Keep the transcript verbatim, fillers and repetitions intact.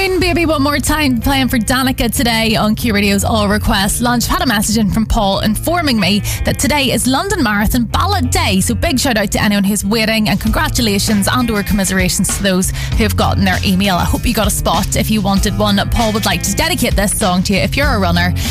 Moon, Baby One More Time, playing for Danica today on Q Radio's All Request Lunch. I've had a message in from Paul informing me that today is London Marathon Ballot Day, so big shout out to anyone who's waiting, and congratulations and or commiserations to those who have gotten their email. I hope you got a spot if you wanted one. Paul would like to dedicate this song to you if you're a runner.